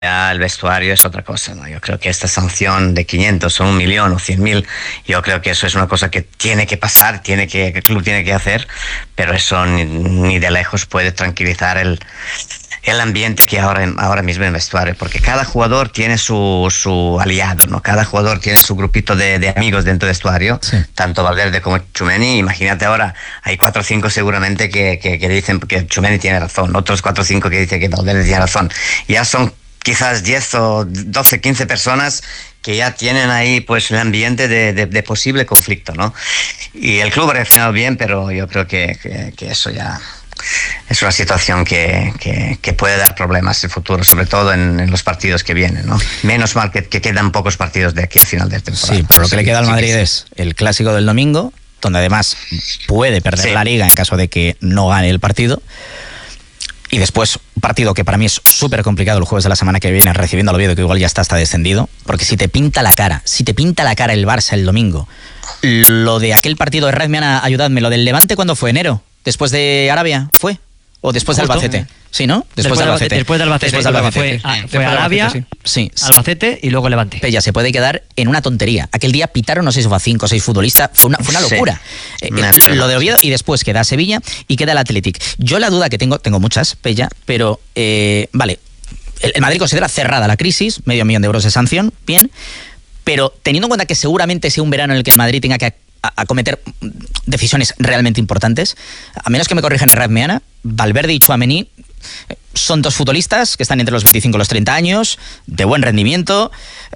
Ya el vestuario es otra cosa, ¿no? Yo creo que esta sanción de 500 o 1.000.000 o 100.000, yo creo que eso es una cosa que tiene que pasar, que el club tiene que hacer, pero eso ni de lejos puede tranquilizar el ambiente que ahora mismo en el vestuario, porque cada jugador tiene su aliado, ¿no? Cada jugador tiene su grupito de amigos dentro del vestuario, sí. Tanto Valverde como Tchouaméni. Imagínate ahora, hay 4 o 5 seguramente que dicen que Tchouaméni tiene razón, otros 4 o 5 que dicen que Valverde tiene razón. Ya son quizás 10 o 12, 15 personas que ya tienen ahí pues el ambiente de posible conflicto, ¿no? Y el club ha reaccionado bien, pero yo creo que eso ya es una situación que puede dar problemas en el futuro, sobre todo en los partidos que vienen, ¿no? Menos mal que quedan pocos partidos de aquí a final de temporada. Sí, pero lo que le queda al Madrid es el clásico del domingo, donde además puede perder la Liga en caso de que no gane el partido. Y después, un partido que para mí es súper complicado el jueves de la semana que viene, recibiendo al Oviedo, que igual ya está descendido, porque si te pinta la cara el Barça el domingo, lo de aquel partido de Redmiana, ayudadme, lo del Levante, ¿cuándo fue? ¿Enero? ¿Después de Arabia? ¿Fue? ¿O después de Albacete? Sí, ¿no? Después de Albacete. Después de Albacete. Fue Arabia, sí. Albacete y luego Levante. Pella, se puede quedar en una tontería. Aquel día pitaron, no sé si fue a 5 o 6 futbolistas, fue una locura. Lo de Oviedo, y después queda Sevilla y queda el Athletic. Yo la duda que tengo muchas, Pella, pero vale, el Madrid considera cerrada la crisis, $500.000 de sanción, bien, pero teniendo en cuenta que seguramente sea un verano en el que el Madrid tenga que acometer decisiones realmente importantes, a menos que me corrijan en Redmiana, Valverde y Tchouaméni son 2 futbolistas que están entre los 25 y los 30 años, de buen rendimiento,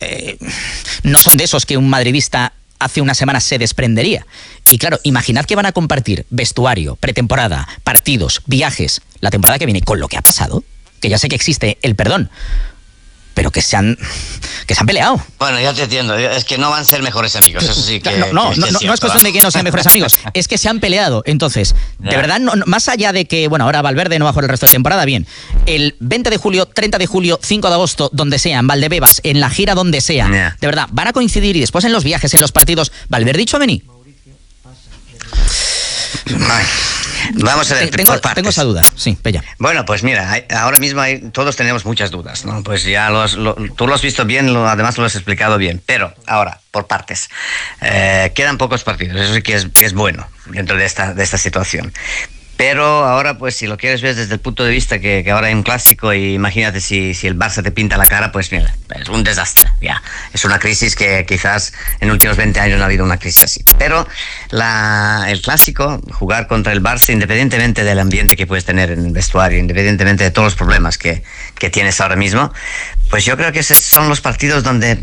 no son de esos que un madridista hace una semana se desprendería. Y claro, imaginad que van a compartir vestuario, pretemporada, partidos, viajes, la temporada que viene, con lo que ha pasado, que ya sé que existe el perdón, pero que se han peleado. Bueno, ya te entiendo, es que no van a ser mejores amigos, eso sí que... No es cuestión de que no sean mejores amigos, es que se han peleado. Entonces, de verdad, más allá de que, bueno, ahora Valverde no va a jugar el resto de temporada, bien, el 20 de julio, 30 de julio, 5 de agosto, donde sea, en Valdebebas, en la gira donde sea, de verdad, van a coincidir, y después en los viajes, en los partidos, Valverde y Tchouaméni. Vamos a ver, tengo esa duda, sí, Pella. Bueno, pues mira, ahora mismo todos tenemos muchas dudas, ¿no? Pues ya tú lo has visto bien, además lo has explicado bien, pero ahora, por partes. Quedan pocos partidos, eso sí que es bueno dentro de esta situación. Pero ahora, pues si lo quieres ver desde el punto de vista que ahora hay un clásico, y imagínate si el Barça te pinta la cara, pues mira, es un desastre, ya. Es una crisis que quizás en los últimos 20 años no ha habido una crisis así. Pero el clásico, jugar contra el Barça, independientemente del ambiente que puedes tener en el vestuario, independientemente de todos los problemas que tienes ahora mismo, pues yo creo que esos son los partidos donde...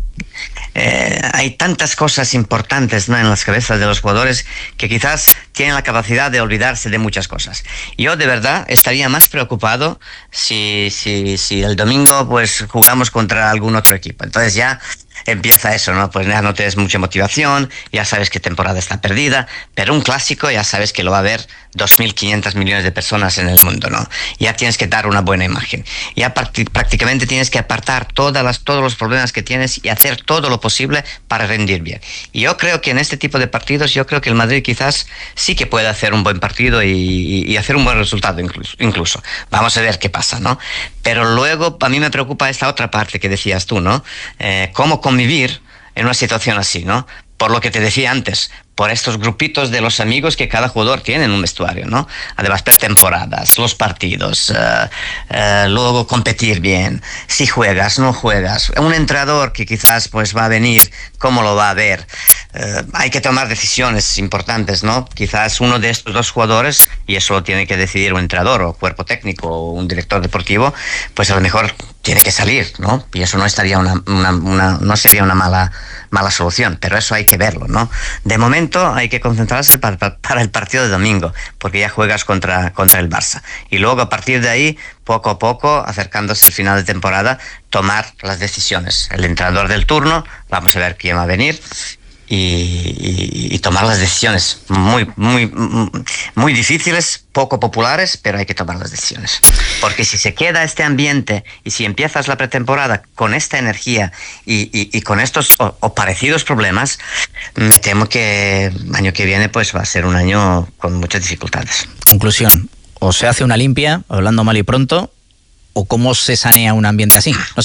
hay tantas cosas importantes, ¿no?, en las cabezas de los jugadores, que quizás tienen la capacidad de olvidarse de muchas cosas. Yo de verdad estaría más preocupado si el domingo pues jugamos contra algún otro equipo. Entonces ya empieza eso, ¿no? Pues ya no tienes mucha motivación, ya sabes que temporada está perdida, pero un clásico ya sabes que lo va a ver 2.500 millones de personas en el mundo, ¿no? Ya tienes que dar una buena imagen. Ya prácticamente tienes que apartar todos los problemas que tienes y hacer todo lo posible para rendir bien. Y yo creo que en este tipo de partidos, yo creo que el Madrid quizás sí que puede hacer un buen partido y hacer un buen resultado incluso. Vamos a ver qué pasa, ¿no? Pero luego a mí me preocupa esta otra parte que decías tú, ¿no? Cómo convivir en una situación así, ¿no? Por lo que te decía antes, por estos grupitos de los amigos que cada jugador tiene en un vestuario, ¿no? Además, pretemporadas, los partidos, luego competir bien, si juegas, no juegas, un entrenador que quizás pues va a venir, ¿cómo lo va a ver? Hay que tomar decisiones importantes, ¿no? Quizás uno de estos 2 jugadores, y eso lo tiene que decidir un entrenador o cuerpo técnico o un director deportivo, pues a lo mejor tiene que salir, ¿no? Y eso no estaría no sería una mala solución, pero eso hay que verlo, ¿no? De momento hay que concentrarse para el partido de domingo, porque ya juegas contra el Barça. Y luego a partir de ahí, poco a poco, acercándose al final de temporada, tomar las decisiones. El entrenador del turno, vamos a ver quién va a venir, y tomar las decisiones muy difíciles, poco populares, pero hay que tomar las decisiones. Porque si se queda este ambiente y si empiezas la pretemporada con esta energía y con estos o parecidos problemas, me temo que el año que viene pues va a ser un año con muchas dificultades. Conclusión, o se hace una limpia, hablando mal y pronto, o cómo se sanea un ambiente así. No